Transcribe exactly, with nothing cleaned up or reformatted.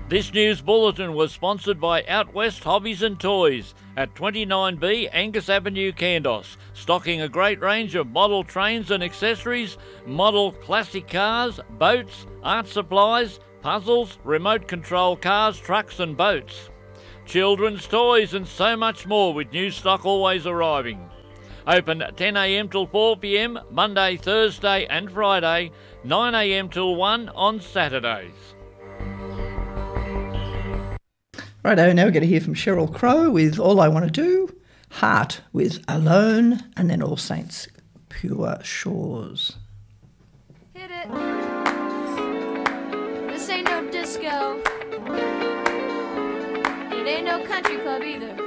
This news bulletin was sponsored by Out West Hobbies and Toys at twenty-nine B Angus Avenue, Kandos, stocking a great range of model trains and accessories, model classic cars, boats, art supplies, puzzles, remote control cars, trucks and boats, children's toys and so much more, with new stock always arriving. Open ten a m till four p m Monday, Thursday and Friday, nine a m till one on Saturdays. Righto, now we're going to hear from Sheryl Crow with All I Want to Do, Heart with Alone, and then All Saints, Pure Shores. Hit it. This ain't no disco. It ain't no country club either.